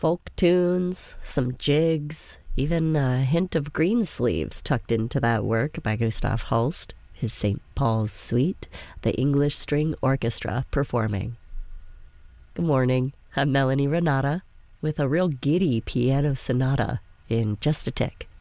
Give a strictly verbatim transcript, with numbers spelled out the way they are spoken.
folk tunes, some jigs, even a hint of Greensleeves tucked into that work by Gustav Holst, his Saint Paul's Suite, the English String Orchestra performing. Good morning, I'm Melanie Renata with a real giddy piano sonata in just a tick.